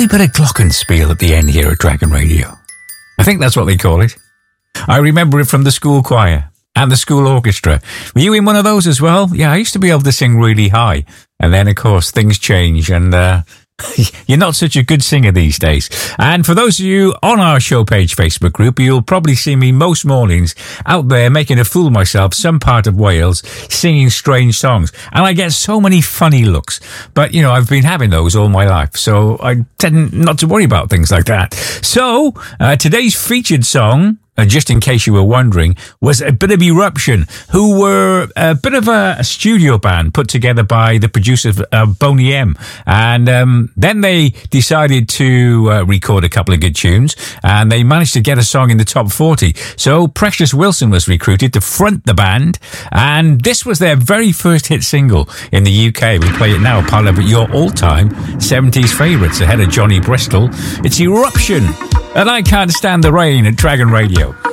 lovely bit of glockenspiel at the end here at Dragon Radio. I think that's what they call it. I remember it from the school choir and the school orchestra. Were you in one of those as well? Yeah, I used to be able to sing really high. And then, of course, things change and you're not such a good singer these days. And for those of you on our show page Facebook group, you'll probably see me most mornings out there making a fool of myself, some part of Wales, singing strange songs. And I get so many funny looks. But, I've been having those all my life, so I tend not to worry about things like that. So, today's featured song, just in case you were wondering, was a bit of Eruption, who were a bit of a studio band put together by the producers Boney M. And then they decided to record a couple of good tunes, and they managed to get a song in the top 40. So Precious Wilson was recruited to front the band, and this was their very first hit single in the UK. We play it now, part of your all-time 70s favourites, ahead of Johnny Bristol. It's Eruption, and I Can't Stand the Rain at Dragon Radio.